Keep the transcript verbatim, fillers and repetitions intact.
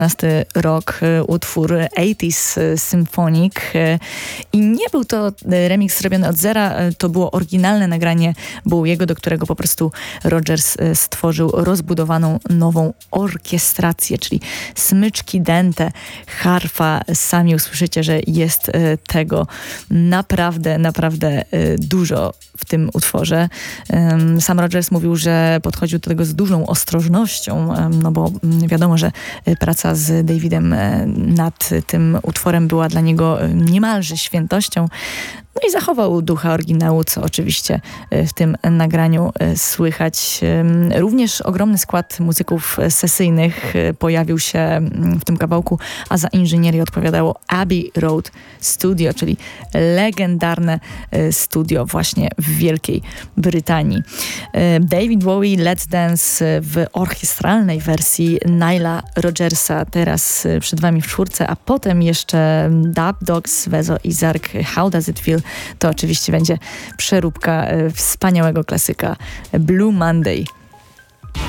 osiemnasty rok, utwór osiemdziesiąty Symphonic i nie był to remix zrobiony od zera, to było oryginalne nagranie Bowiego, do którego po prostu Rogers stworzył rozbudowaną nową orkiestrację, czyli smyczki, dęte, harfa. Sami usłyszycie, że jest tego naprawdę, naprawdę dużo w tym utworze. Sam Rogers mówił, że podchodził do tego z dużą ostrożnością, no bo wiadomo, że praca z Davidem nad tym utworem była dla niego niemalże świętością. No i zachował ducha oryginału, co oczywiście w tym nagraniu słychać. Również ogromny skład muzyków sesyjnych pojawił się w tym kawałku, a za inżynierię odpowiadało Abbey Road Studio, czyli legendarne studio właśnie w Wielkiej Brytanii. David Bowie, Let's Dance w orkiestralnej wersji Nila Rogersa, teraz przed wami w czwórce, a potem jeszcze Dub Dogs, Vezo i Zark, How Does It Feel? To oczywiście będzie przeróbka wspaniałego klasyka Blue Monday.